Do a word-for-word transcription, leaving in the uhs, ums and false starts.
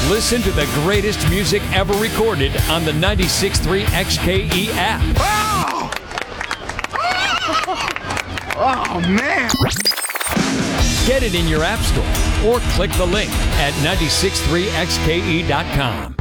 Listen to the greatest music ever recorded on the ninety-six point three X K E app. Oh! Oh, man! Get it in your app store or click the link at nine six three X K E dot com.